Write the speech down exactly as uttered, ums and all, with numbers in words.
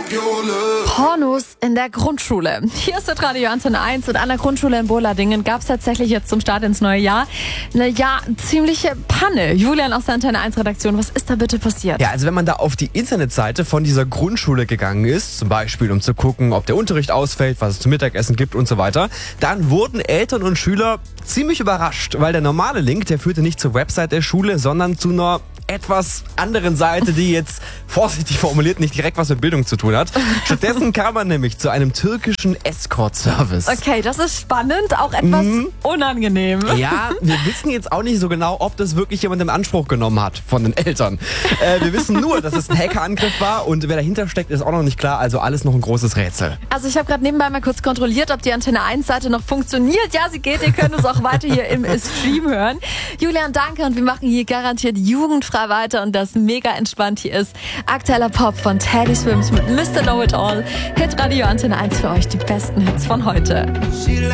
Pornos in der Grundschule. Hier ist das Radio Antenne eins und an der Grundschule in Bohladingen gab es tatsächlich jetzt zum Start ins neue Jahr eine ja ziemliche Panne. Julian aus der Antenne eins Redaktion, was ist da bitte passiert? Ja, also wenn man da auf die Internetseite von dieser Grundschule gegangen ist, zum Beispiel um zu gucken, ob der Unterricht ausfällt, was es zum Mittagessen gibt und so weiter, dann wurden Eltern und Schüler ziemlich überrascht, weil der normale Link, der führte nicht zur Website der Schule, sondern zu einer etwas anderen Seite, die jetzt vorsichtig formuliert nicht direkt was mit Bildung zu tun hat. Stattdessen kam man nämlich zu einem türkischen Escort-Service. Okay, das ist spannend, auch etwas mm. unangenehm. Ja, wir wissen jetzt auch nicht so genau, ob das wirklich jemand in Anspruch genommen hat von den Eltern. Äh, wir wissen nur, dass es ein Hackerangriff war und wer dahinter steckt, ist auch noch nicht klar. Also alles noch ein großes Rätsel. Also ich habe gerade nebenbei mal kurz kontrolliert, ob die Antenne eins Seite noch funktioniert. Ja, sie geht. Ihr könnt es auch weiter hier im Stream hören. Julian, danke und wir machen hier garantiert jugendfrei weiter und das mega entspannt hier ist. Aktueller Pop von Teddy Swims mit Mister Know It All. Hit Radio Antenne eins für euch, die besten Hits von heute.